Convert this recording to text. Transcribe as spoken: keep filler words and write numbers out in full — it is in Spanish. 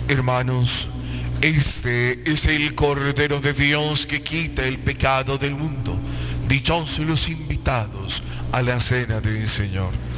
Hermanos, este es el Cordero de Dios que quita el pecado del mundo. Dichosos los invitados a la cena del Señor.